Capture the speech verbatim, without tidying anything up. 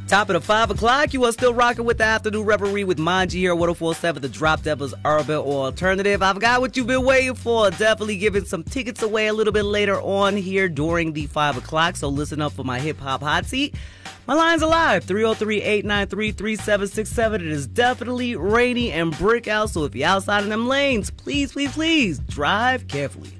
Top of the five o'clock, you are still rocking with the Afternoon Reverie with Manji here at one oh four point seven, the Drop Devils Urban Alternative. I've got what you've been waiting for. Definitely giving some tickets away a little bit later on here during the five o'clock, so listen up for my hip-hop hot seat. My line's alive, three oh three, eight nine three, three seven six seven. It is definitely rainy and brick out, so if you're outside in them lanes, please, please, please drive carefully.